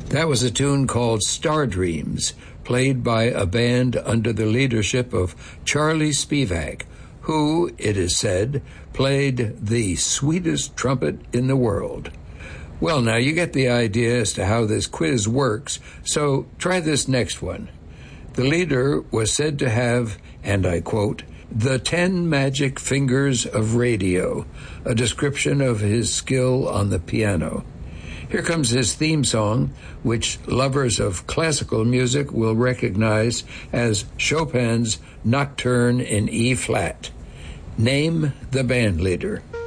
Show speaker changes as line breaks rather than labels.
That was a tune called Star Dreams, played by a band under the leadership of Charlie Spivak, who, it is said, played the sweetest trumpet in the world. Well, now you get the idea as to how this quiz works, so try this next one. The leader was said to have, and I quote, the 10 magic fingers of radio, a description of his skill on the piano. Here comes his theme song, which lovers of classical music will recognize as Chopin's Nocturne in E-flat. Name the band leader.